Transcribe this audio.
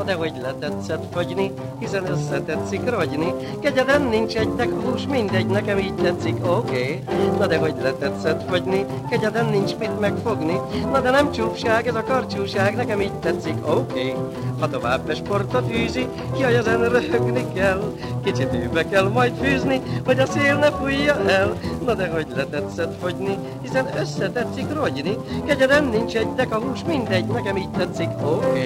de hogy letetszett fogyni, hiszen összetetszik rogyni. Kegyeden nincs egynek hús, mindegy, nekem így tetszik, oké. Na de hogy letetszett fogyni, kegyeden nincs mit megfogni. Na de nem csúfság, ez a karcsúság, nekem így tetszik, oké. Ha tovább besportot űzi, jaj, ezen röhögni kell. Kicsit őbe kell majd fűzni, hogy a szél ne fújja el. Na de hogy letetszett fogyni, hiszen összetetszik rogyni. Kegyeden nincs egynek a hús, mindegy, nekem így tetszik, oké.